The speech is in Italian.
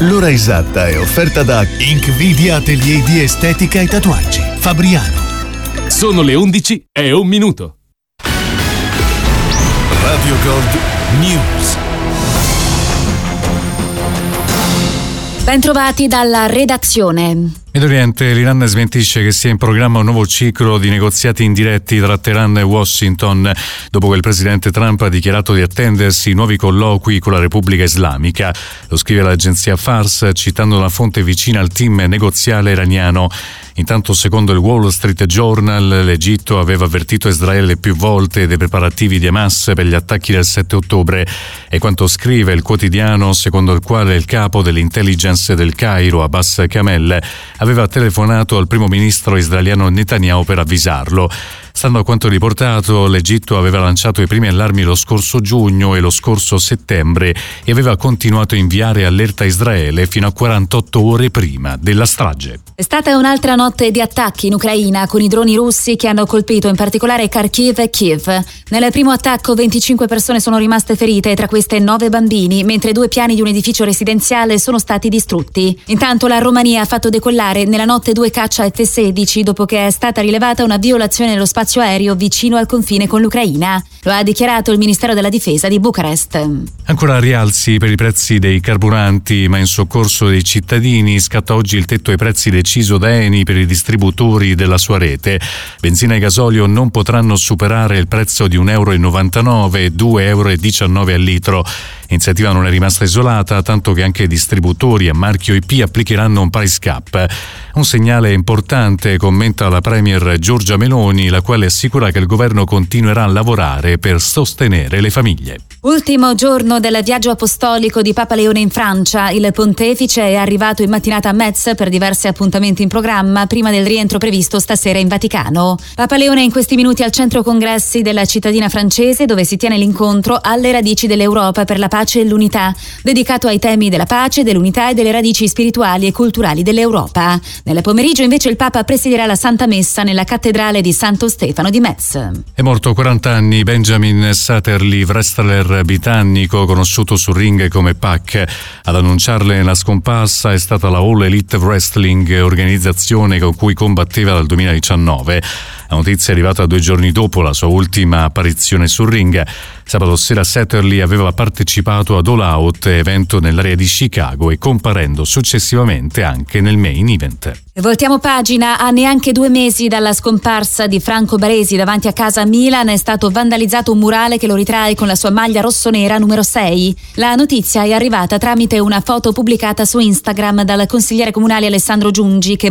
L'ora esatta è offerta da Inkvidia Atelier di Estetica e Tatuaggi, Fabriano. Sono le 11:01. Radio Gold News. Bentrovati dalla redazione. Medio Oriente, l'Iran smentisce che sia in programma un nuovo ciclo di negoziati indiretti tra Teheran e Washington, dopo che il presidente Trump ha dichiarato di attendersi nuovi colloqui con la Repubblica Islamica. Lo scrive l'agenzia Fars, citando una fonte vicina al team negoziale iraniano. Intanto, secondo il Wall Street Journal, l'Egitto aveva avvertito Israele più volte dei preparativi di Hamas per gli attacchi del 7 ottobre. E quanto scrive il quotidiano, secondo il quale il capo dell'intelligence del Cairo, Abbas Kamel, aveva telefonato al primo ministro israeliano Netanyahu per avvisarlo. Stando a quanto riportato, l'Egitto aveva lanciato i primi allarmi lo scorso giugno e lo scorso settembre e aveva continuato a inviare allerta a Israele fino a 48 ore prima della strage. È stata un'altra notte di attacchi in Ucraina con i droni russi che hanno colpito in particolare Kharkiv e Kiev. Nel primo attacco 25 persone sono rimaste ferite, tra queste 9 bambini, mentre 2 piani di un edificio residenziale sono stati distrutti. Intanto la Romania ha fatto decollare nella notte 2 caccia F-16 dopo che è stata rilevata una violazione dello spazio aereo vicino al confine con l'Ucraina. Lo ha dichiarato il Ministero della Difesa di Bucarest. Ancora rialzi per i prezzi dei carburanti, ma in soccorso dei cittadini scatta oggi il tetto ai prezzi deciso da Eni per i distributori della sua rete. Benzina e gasolio non potranno superare il prezzo di €1,99 e €2,19 al litro. L'iniziativa non è rimasta isolata, tanto che anche distributori a marchio IP applicheranno un price cap. Un segnale importante, commenta la premier Giorgia Meloni, la quale assicura che il governo continuerà a lavorare per sostenere le famiglie. Ultimo giorno del viaggio apostolico di Papa Leone in Francia. Il pontefice è arrivato in mattinata a Metz per diversi appuntamenti in programma prima del rientro previsto stasera in Vaticano. Papa Leone è in questi minuti al centro congressi della cittadina francese, dove si tiene l'incontro alle radici dell'Europa per la pace e l'unità, dedicato ai temi della pace, dell'unità e delle radici spirituali e culturali dell'Europa. Nel pomeriggio invece il Papa presiderà la Santa Messa nella cattedrale di Santo Stefano di Metz. È morto a 40 anni Benjamin Satterley, wrestler britannico conosciuto sul ring come Pac. Ad annunciarle la scomparsa è stata la All Elite Wrestling, organizzazione con cui combatteva dal 2019. La notizia è arrivata 2 giorni dopo la sua ultima apparizione sul ring. Sabato sera Satterley aveva partecipato ad All Out, evento nell'area di Chicago, e comparendo successivamente anche nel main event. Voltiamo pagina. A neanche 2 mesi dalla scomparsa di Franco Baresi, davanti a casa a Milan è stato vandalizzato un murale che lo ritrae con la sua maglia rossonera numero 6. La notizia è arrivata tramite una foto pubblicata su Instagram dal consigliere comunale Alessandro Giungi, che